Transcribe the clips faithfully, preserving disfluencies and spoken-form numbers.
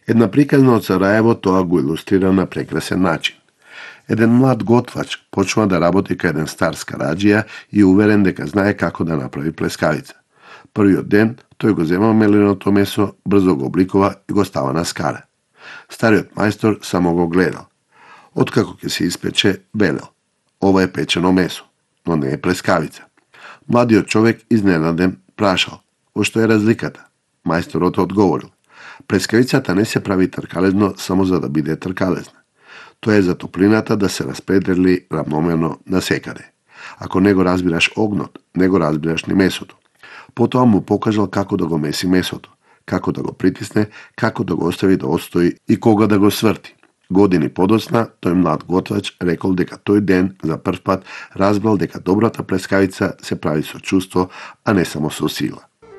Една приказна од Сараево тоа го илустрира на прекрасен начин. Еден млад готвач почнува да работи кај еден стар скараџија и уверен дека знае како да направи плескавица. Првиот ден тој го зема меленото месо, брзо го обликува и го става на скара. Стариот мајстор само го гледал. Откако ќе се испече, велел: ова е печено месо, но не е плескавица. Младиот човек изненаден прашал: "Што е разликата?" Мајсторот одговорил: "Плескавицата не се прави тркалезно само за да биде тркалезна. Тоа е за топлината да се распредели равномерно насекаде. Ако не го разбираш огнот, не го разбираш ни месото." Потоа му покажал како да го меси месото, како да го притисне, како да го остави да отстои и кога да го сврти. Години подоцна, тој млад готвач рекол дека тој ден за прв пат разбрал дека добрата плескавица се прави со чувство, а не само со сила.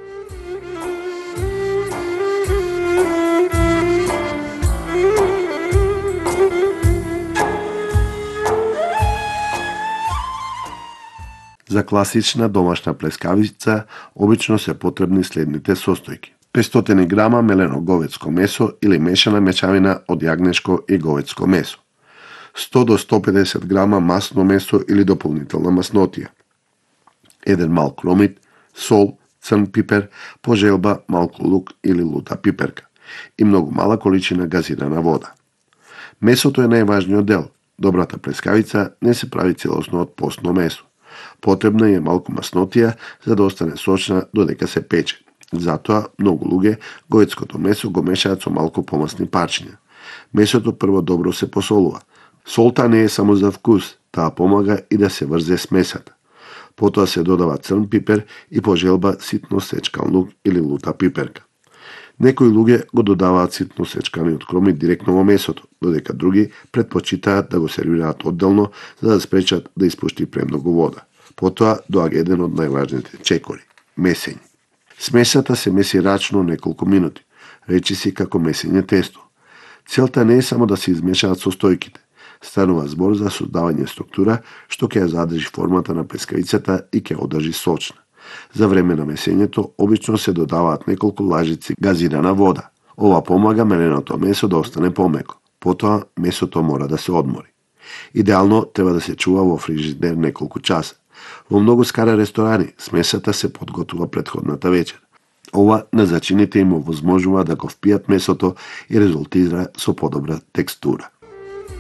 За класична домашна плескавица обично се потребни следните состојки: петстотини грама мелено говедско месо или мешана мешавина од јагнешко и говедско месо, сто до сто педесет грама масно месо или дополнителна маснотија, еден мал кромит, сол, црн пипер, по желба малку лук или лута пиперка и многу мала количина газирана вода. Месото е најважниот дел. Добрата плескавица не се прави целосно од постно месо. Потребна е малку маснотија за да остане сочна додека се пече. Затоа многу луѓе говедското месо го мешаат со малку помасни парчиња. Месото прво добро се посолува. Солта не е само за вкус, таа помага и да се врзе с месата. Потоа се додава црн пипер и по желба ситно сечкан лук или лута пиперка. Некои луѓе го додаваат ситно сечканиот кромит директно во месото, додека други предпочитаат да го сервираат одделно за да спречат да испушти премногу вода. Потоа доаѓа еден од најважните чекори – месење. Смесата се меси рачно неколку минути, речиси како месење тесто. Целта не е само да се измешаат состојките. Станува збор за создавање структура што ќе ја задржи формата на плескавицата и ќе одржи сочна. За време на месењето обично се додаваат неколку лажици газирана вода. Ова помага меленото месо да остане помеко. Потоа месото мора да се одмори. Идеално треба да се чува во фрижидер неколку часа. Во многу скара ресторани смесата се подготвува претходната вечер. Ова на зачините им овозможува да го впијат месото и резултира со подобра текстура.